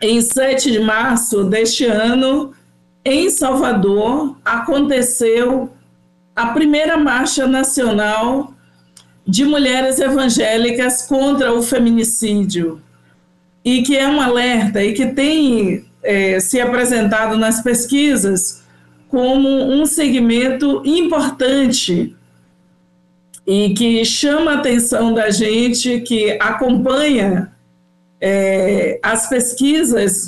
Em 7 de março deste ano, em Salvador, aconteceu a primeira marcha nacional de mulheres evangélicas contra o feminicídio, e que é um alerta e que tem se apresentado nas pesquisas como um segmento importante e que chama a atenção da gente que acompanha as pesquisas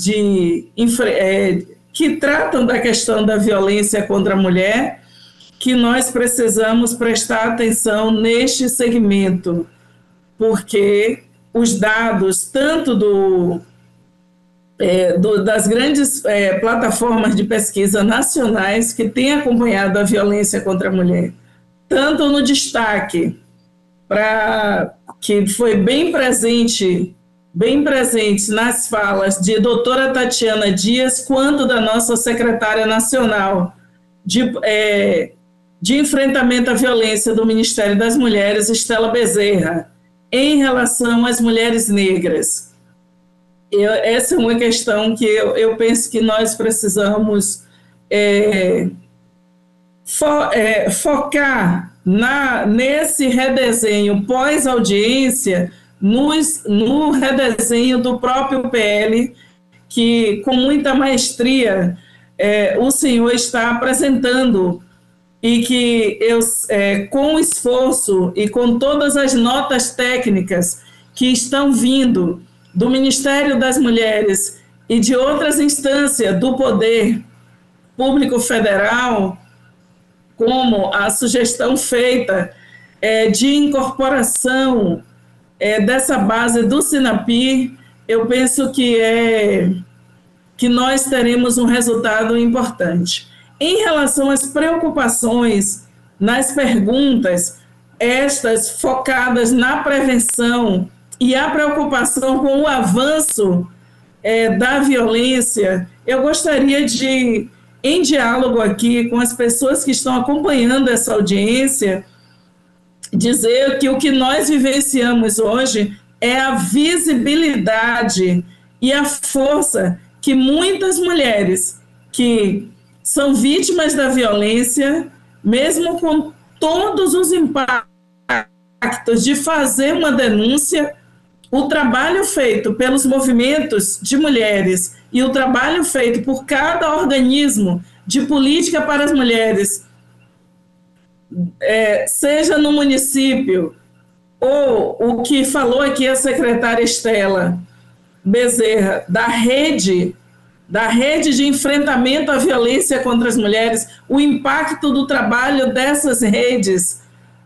que tratam da questão da violência contra a mulher, que nós precisamos prestar atenção neste segmento, porque os dados, tanto das grandes plataformas de pesquisa nacionais que têm acompanhado a violência contra a mulher, tanto no destaque, que foi bem presente nas falas de doutora Tatiana Dias, quanto da nossa secretária nacional de enfrentamento à violência do Ministério das Mulheres, Estela Bezerra, em relação às mulheres negras. Essa é uma questão que eu penso que nós precisamos focar nesse redesenho pós-audiência, no redesenho do próprio PL, que com muita maestria o senhor está apresentando, e que com esforço e com todas as notas técnicas que estão vindo do Ministério das Mulheres e de outras instâncias do Poder Público Federal, como a sugestão feita de incorporação dessa base do SINAPI, eu penso que nós teremos um resultado importante. Em relação às preocupações nas perguntas, estas focadas na prevenção e a preocupação com o avanço da violência, eu gostaria de, em diálogo aqui com as pessoas que estão acompanhando essa audiência, dizer que o que nós vivenciamos hoje é a visibilidade e a força que muitas mulheres que são vítimas da violência, mesmo com todos os impactos de fazer uma denúncia, o trabalho feito pelos movimentos de mulheres e o trabalho feito por cada organismo de política para as mulheres, seja no município, ou o que falou aqui a secretária Estela Bezerra, da rede de enfrentamento à violência contra as mulheres, o impacto do trabalho dessas redes,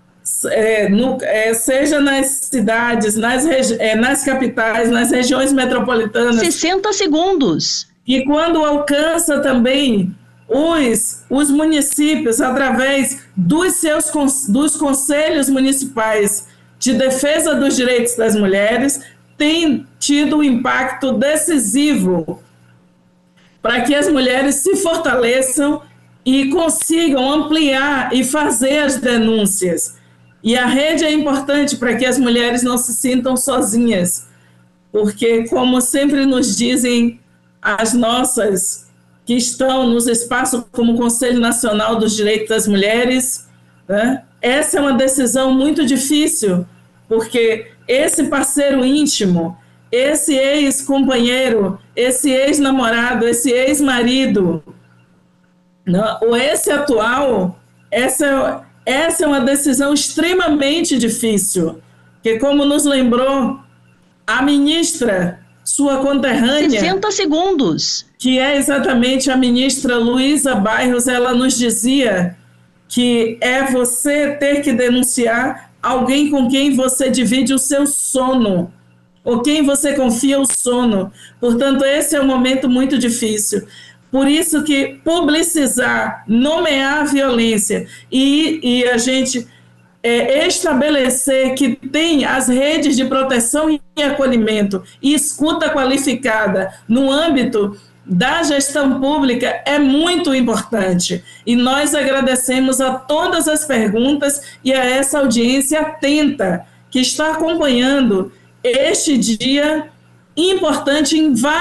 seja nas cidades, nas capitais, nas regiões metropolitanas. 60 segundos. E quando alcança também os municípios, através dos conselhos municipais de defesa dos direitos das mulheres, tem tido um impacto decisivo para que as mulheres se fortaleçam e consigam ampliar e fazer as denúncias. E a rede é importante para que as mulheres não se sintam sozinhas, porque, como sempre nos dizem as nossas que estão nos espaços como o Conselho Nacional dos Direitos das Mulheres, né? Essa é uma decisão muito difícil, porque esse parceiro íntimo, esse ex-companheiro, esse ex-namorado, esse ex-marido, ou esse atual, essa é uma decisão extremamente difícil, que, como nos lembrou a ministra, sua conterrânea... 60 segundos. Que é exatamente a ministra Luísa Bairros, ela nos dizia que é você ter que denunciar alguém com quem você divide o seu sono, ou quem você confia o sono. Portanto, esse é um momento muito difícil. Por isso que publicizar, nomear a violência e a gente estabelecer que tem as redes de proteção e acolhimento e escuta qualificada no âmbito da gestão pública é muito importante. E nós agradecemos a todas as perguntas e a essa audiência atenta que está acompanhando este dia importante em vários